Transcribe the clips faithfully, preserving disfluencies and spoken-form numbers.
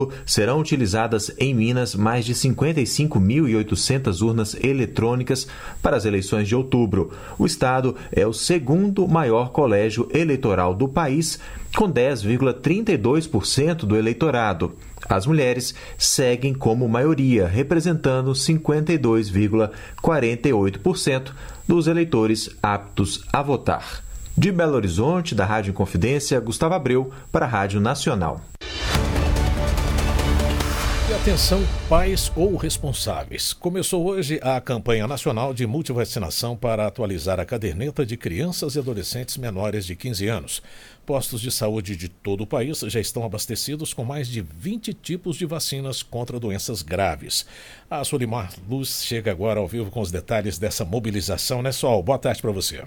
Serão utilizadas em Minas mais de cinquenta e cinco mil e oitocentas urnas eletrônicas para as eleições de outubro. O estado é o segundo maior colégio eleitoral do país, com dez vírgula trinta e dois por cento do eleitorado. As mulheres seguem como maioria, representando cinquenta e dois vírgula quarenta e oito por cento dos eleitores aptos a votar. De Belo Horizonte, da Rádio Inconfidência, Gustavo Abreu, para a Rádio Nacional. Atenção, pais ou responsáveis. Começou hoje a campanha nacional de multivacinação para atualizar a caderneta de crianças e adolescentes menores de quinze anos. Postos de saúde de todo o país já estão abastecidos com mais de vinte tipos de vacinas contra doenças graves. A Solimar Luz chega agora ao vivo com os detalhes dessa mobilização, né, Sol? Boa tarde para você.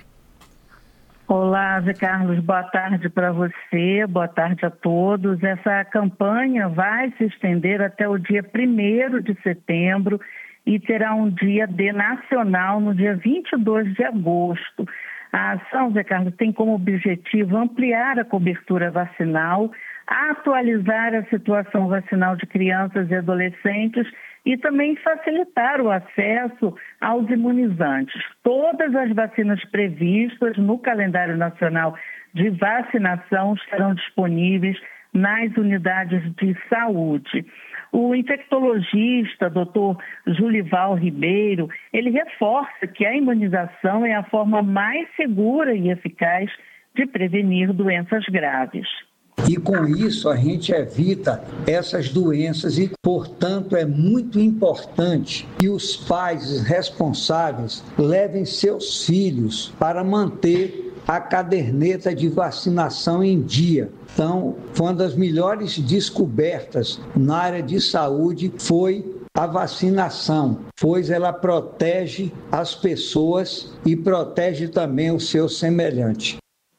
Olá, Zé Carlos, boa tarde para você, boa tarde a todos. Essa campanha vai se estender até o dia primeiro de setembro e terá um dia D nacional no dia vinte e dois de agosto. A ação, Zé Carlos, tem como objetivo ampliar a cobertura vacinal, atualizar a situação vacinal de crianças e adolescentes e também facilitar o acesso aos imunizantes. Todas as vacinas previstas no calendário nacional de vacinação estarão disponíveis nas unidades de saúde. O infectologista, doutor Julival Ribeiro, ele reforça que a imunização é a forma mais segura e eficaz de prevenir doenças graves. E com isso a gente evita essas doenças e, portanto, é muito importante que os pais responsáveis levem seus filhos para manter a caderneta de vacinação em dia. Então, foi uma das melhores descobertas na área de saúde foi a vacinação, pois ela protege as pessoas e protege também o seu semelhante.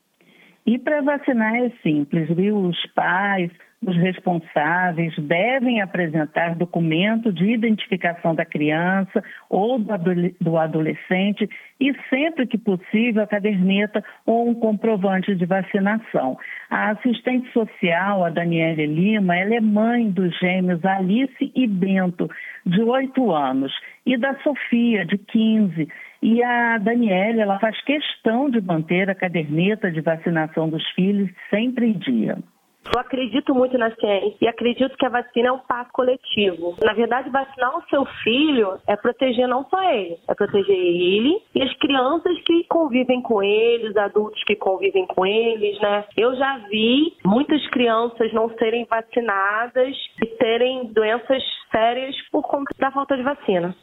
E para vacinar é simples, viu? Os pais, os responsáveis devem apresentar documento de identificação da criança ou do adolescente e, sempre que possível, a caderneta ou um comprovante de vacinação. A assistente social, a Daniele Lima, ela é mãe dos gêmeos Alice e Bento, de oito anos, e da Sofia, de quinze. E a Daniele, ela faz questão de manter a caderneta de vacinação dos filhos sempre em dia. Eu acredito muito na ciência e acredito que a vacina é um passo coletivo. Na verdade, vacinar o seu filho é proteger não só ele, é proteger ele e as crianças que convivem com ele, os adultos que convivem com eles, né? Eu já vi muitas crianças não serem vacinadas e terem doenças sérias por conta da falta de vacina.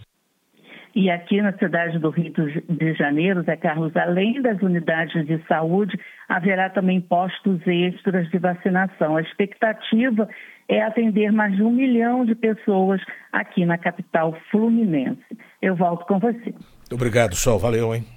E aqui na cidade do Rio de Janeiro, Zé Carlos, além das unidades de saúde, haverá também postos extras de vacinação. A expectativa é atender mais de um milhão de pessoas aqui na capital fluminense. Eu volto com você. Obrigado, Sol. Valeu, hein?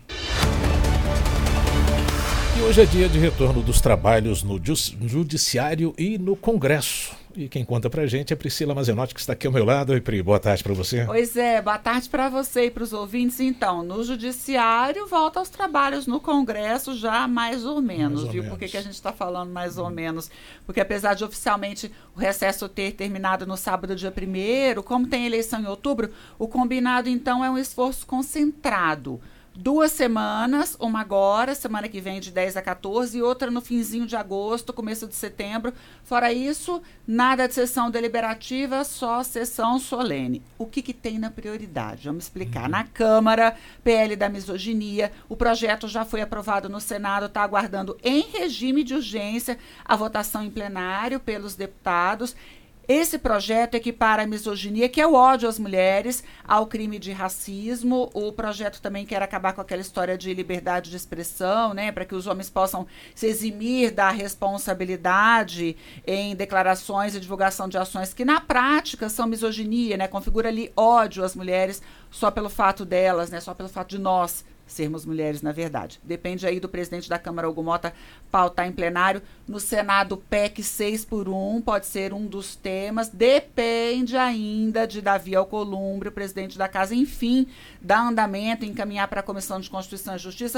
E hoje é dia de retorno dos trabalhos no Judiciário e no Congresso. E quem conta pra gente é Priscila Mazenotti, que está aqui ao meu lado. E Pri, boa tarde para você. Pois é, boa tarde para você e para os ouvintes. Então, no Judiciário, volta aos trabalhos no Congresso já mais ou menos, mais ou viu? Menos. Por que, que a gente está falando mais ou menos? Porque apesar de oficialmente o recesso ter terminado no sábado, dia primeiro, como tem eleição em outubro, o combinado, então, é um esforço concentrado. Duas semanas, uma agora, semana que vem de dez a quatorze, e outra no finzinho de agosto, começo de setembro. Fora isso, nada de sessão deliberativa, só sessão solene. O que, que tem na prioridade? Vamos explicar. Uhum. Na Câmara, P L da misoginia, o projeto já foi aprovado no Senado, está aguardando em regime de urgência a votação em plenário pelos deputados. Esse projeto equipara a misoginia, que é o ódio às mulheres, ao crime de racismo. O projeto também quer acabar com aquela história de liberdade de expressão, né, para que os homens possam se eximir da responsabilidade em declarações e divulgação de ações que, na prática, são misoginia, né, configura ali ódio às mulheres só pelo fato delas, né, só pelo fato de nós sermos mulheres, na verdade. Depende aí do presidente da Câmara, Hugo Mota, pautar em plenário. No Senado, P E C seis por um pode ser um dos temas. Depende ainda de Davi Alcolumbre, o presidente da Casa, enfim, dar andamento, encaminhar para a Comissão de Constituição e Justiça.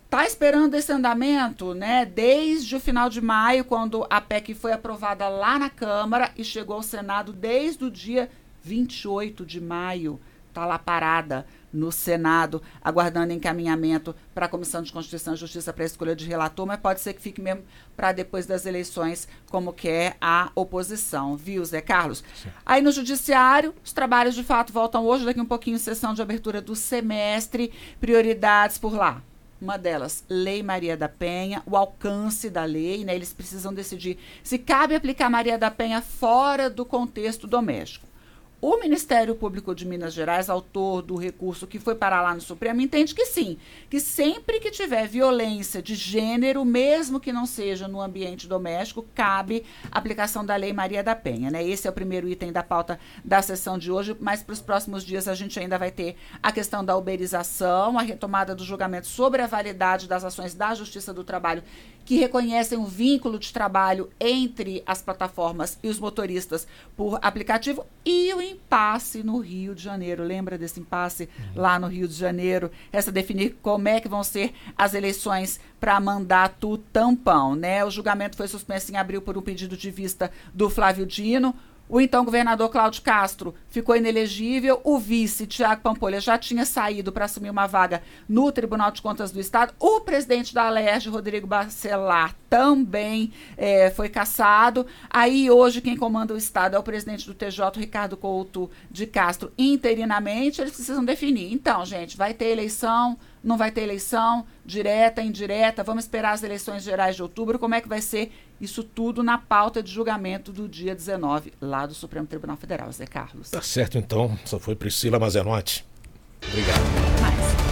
Está esperando esse andamento, né, desde o final de maio, quando a P E C foi aprovada lá na Câmara e chegou ao Senado desde o dia vinte e oito de maio. Está lá parada no Senado, aguardando encaminhamento para a Comissão de Constituição e Justiça para a escolha de relator, mas pode ser que fique mesmo para depois das eleições, como quer a oposição, viu, Zé Carlos? Sim. Aí no Judiciário, os trabalhos de fato voltam hoje, daqui um pouquinho, sessão de abertura do semestre, prioridades por lá. Uma delas, Lei Maria da Penha, o alcance da lei, né? Eles precisam decidir se cabe aplicar Maria da Penha fora do contexto doméstico. O Ministério Público de Minas Gerais, autor do recurso que foi parar lá no Supremo, entende que sim, que sempre que tiver violência de gênero, mesmo que não seja no ambiente doméstico, cabe a aplicação da Lei Maria da Penha, né? Esse é o primeiro item da pauta da sessão de hoje, mas para os próximos dias a gente ainda vai ter a questão da uberização, a retomada do julgamento sobre a validade das ações da Justiça do Trabalho que reconhecem o vínculo de trabalho entre as plataformas e os motoristas por aplicativo, e o impasse no Rio de Janeiro. Lembra desse impasse uhum. lá no Rio de Janeiro? Essa definir como é que vão ser as eleições para mandato tampão, né? O julgamento foi suspenso em abril por um pedido de vista do Flávio Dino. O então governador Cláudio Castro ficou inelegível. O vice, Tiago Pampolha, já tinha saído para assumir uma vaga no Tribunal de Contas do Estado. O presidente da Alerj, Rodrigo Bacelar, também é, foi cassado. Aí, hoje, quem comanda o Estado é o presidente do T J, Ricardo Couto de Castro, interinamente. Eles precisam definir. Então, gente, vai ter eleição, não vai ter eleição, direta, indireta, vamos esperar as eleições gerais de outubro, como é que vai ser isso tudo na pauta de julgamento do dia dezenove, lá do Supremo Tribunal Federal, Zé Carlos. Tá certo, então, só foi Priscila Mazenotti. Obrigado. Mais.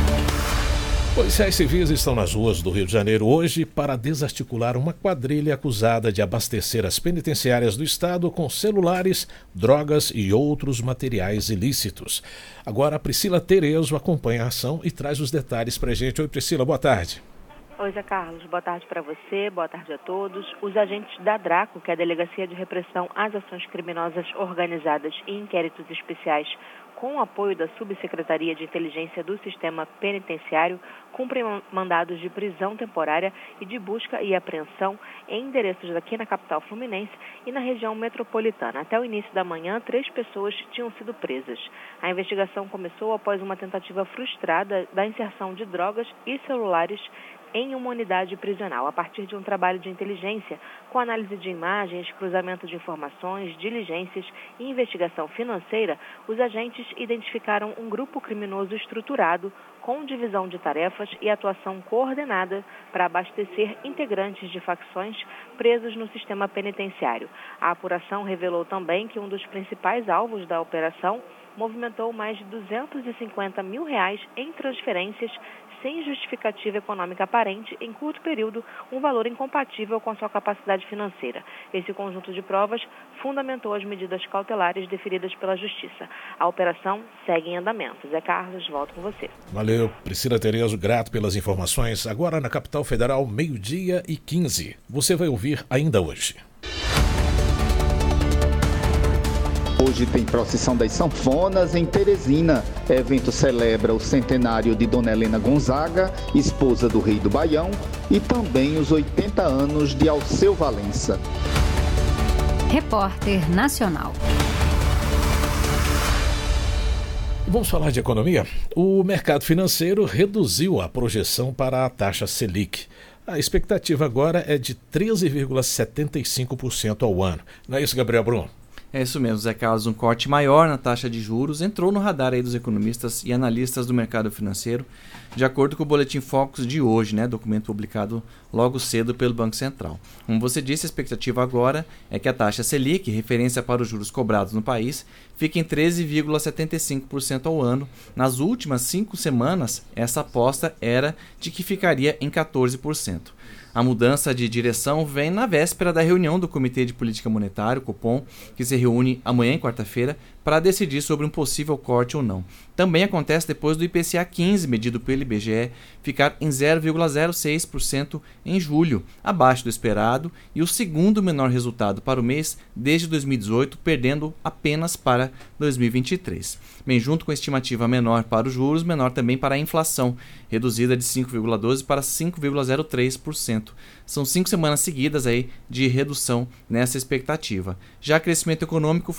Policiais civis estão nas ruas do Rio de Janeiro hoje para desarticular uma quadrilha acusada de abastecer as penitenciárias do estado com celulares, drogas e outros materiais ilícitos. Agora a Priscila Terezo acompanha a ação e traz os detalhes para a gente. Oi, Priscila, boa tarde. Oi, Zé Carlos, boa tarde para você, boa tarde a todos. Os agentes da DRACO, que é a Delegacia de Repressão às Ações Criminosas Organizadas e Inquéritos Especiais, com o apoio da Subsecretaria de Inteligência do Sistema Penitenciário, cumprem mandados de prisão temporária e de busca e apreensão em endereços aqui na capital fluminense e na região metropolitana. Até o início da manhã, três pessoas tinham sido presas. A investigação começou após uma tentativa frustrada da inserção de drogas e celulares em uma unidade prisional, a partir de um trabalho de inteligência, com análise de imagens, cruzamento de informações, diligências e investigação financeira. Os agentes identificaram um grupo criminoso estruturado, com divisão de tarefas e atuação coordenada para abastecer integrantes de facções presos no sistema penitenciário. A apuração revelou também que um dos principais alvos da operação movimentou mais de duzentos e cinquenta mil reais em transferências sem justificativa econômica aparente em curto período, um valor incompatível com a sua capacidade financeira. Esse conjunto de provas fundamentou as medidas cautelares deferidas pela Justiça. A operação segue em andamento. Zé Carlos, volto com você. Valeu, Priscila Terezo, grato pelas informações. Agora na capital federal, meio-dia e quinze. Você vai ouvir ainda hoje. Hoje tem procissão das sanfonas em Teresina. O evento celebra o centenário de Dona Helena Gonzaga, esposa do rei do Baião, e também os oitenta anos de Alceu Valença. Repórter Nacional. Vamos falar de economia? O mercado financeiro reduziu a projeção para a taxa Selic. A expectativa agora é de treze vírgula setenta e cinco por cento ao ano. Não é isso, Gabriel Brum? É isso mesmo, Zé Carlos. Um corte maior na taxa de juros entrou no radar aí dos economistas e analistas do mercado financeiro, de acordo com o Boletim Focus de hoje, né, documento publicado logo cedo pelo Banco Central. Como você disse, a expectativa agora é que a taxa Selic, referência para os juros cobrados no país, fique em treze vírgula setenta e cinco por cento ao ano. Nas últimas cinco semanas, essa aposta era de que ficaria em quatorze por cento. A mudança de direção vem na véspera da reunião do Comitê de Política Monetária, o Copom, que se reúne amanhã, quarta-feira, para decidir sobre um possível corte ou não. Também acontece depois do I P C A quinze, medido pelo I B G E, ficar em zero vírgula zero seis por cento em julho, abaixo do esperado, e o segundo menor resultado para o mês desde dois mil e dezoito, perdendo apenas para dois mil e vinte e três. Bem, junto com a estimativa menor para os juros, menor também para a inflação, reduzida de cinco vírgula doze por cento para cinco vírgula zero três por cento. São cinco semanas seguidas aí de redução nessa expectativa. Já crescimento econômico foi